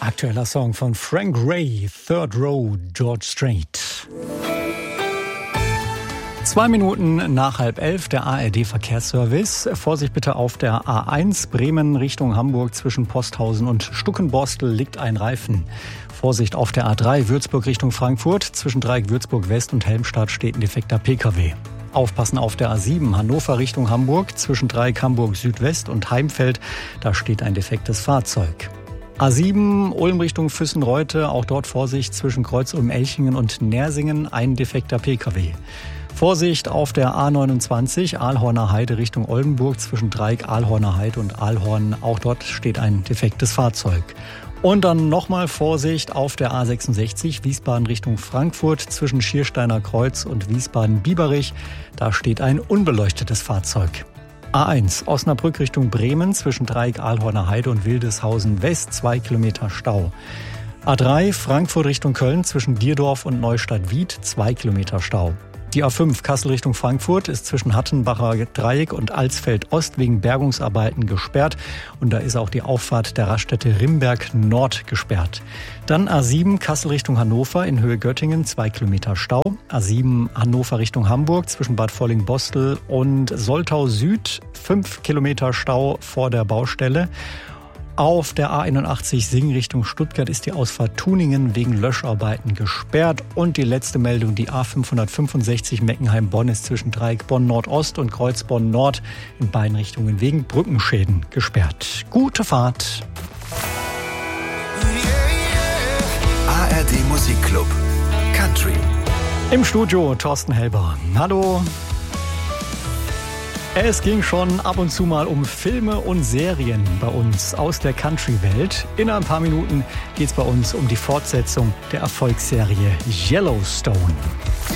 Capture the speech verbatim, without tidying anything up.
Aktueller Song von Frank Ray, Third Row, George Strait. Zwei Minuten nach halb elf, der A R D-Verkehrsservice. Vorsicht bitte auf der A eins, Bremen Richtung Hamburg, zwischen Posthausen und Stuckenborstel liegt ein Reifen. Vorsicht auf der A drei, Würzburg Richtung Frankfurt, zwischen Dreieck Würzburg West und Helmstadt steht ein defekter P K W. Aufpassen auf der A sieben, Hannover Richtung Hamburg, zwischen Dreieck Hamburg Südwest und Heimfeld, da steht ein defektes Fahrzeug. A sieben, Ulm Richtung Füssenreute, auch dort Vorsicht zwischen Kreuz-Ulm-Elchingen und Nersingen, ein defekter P K W. Vorsicht auf der A neunundzwanzig, Aalhorner Heide Richtung Oldenburg, zwischen Dreieck Aalhorner Heide und Aalhorn, auch dort steht ein defektes Fahrzeug. Und dann nochmal Vorsicht auf der A sechsundsechzig, Wiesbaden Richtung Frankfurt, zwischen Schiersteiner Kreuz und Wiesbaden-Biberich, da steht ein unbeleuchtetes Fahrzeug. A eins, Osnabrück Richtung Bremen, zwischen Dreieck Aalhorner Heide und Wildeshausen West, zwei Kilometer Stau. A drei, Frankfurt Richtung Köln, zwischen Dierdorf und Neustadt-Wied, zwei Kilometer Stau. Die A fünf, Kassel Richtung Frankfurt, ist zwischen Hattenbacher Dreieck und Alsfeld Ost wegen Bergungsarbeiten gesperrt. Und da ist auch die Auffahrt der Raststätte Rimberg Nord gesperrt. Dann A sieben, Kassel Richtung Hannover in Höhe Göttingen, zwei Kilometer Stau. A sieben, Hannover Richtung Hamburg, zwischen Bad Volling-Bostel und Soltau Süd, fünf Kilometer Stau vor der Baustelle. Auf der A einundachtzig Sing Richtung Stuttgart ist die Ausfahrt Tuningen wegen Löscharbeiten gesperrt. Und die letzte Meldung, die A fünfhundertfünfundsechzig Meckenheim-Bonn ist zwischen Dreieck Bonn-Nordost und Kreuz Bonn-Nord in beiden Richtungen wegen Brückenschäden gesperrt. Gute Fahrt! A R D Musikclub Country. Im Studio Thorsten Helber. Hallo! Es ging schon ab und zu mal um Filme und Serien bei uns aus der Country-Welt. In ein paar Minuten geht es bei uns um die Fortsetzung der Erfolgsserie Yellowstone.